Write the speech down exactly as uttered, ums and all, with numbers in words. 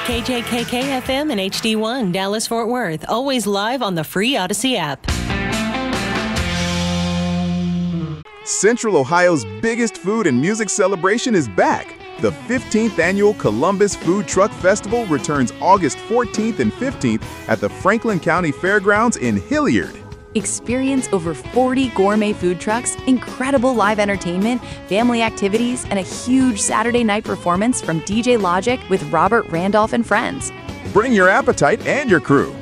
K J K K F M and H D one, Dallas-Fort Worth. Always live on the free Odyssey app. Central Ohio's biggest food and music celebration is back. The fifteenth Annual Columbus Food Truck Festival returns August fourteenth and fifteenth at the Franklin County Fairgrounds in Hilliard. Experience over forty gourmet food trucks, incredible live entertainment, family activities, and a huge Saturday night performance from D J Logic with Robert Randolph and friends. Bring your appetite and your crew.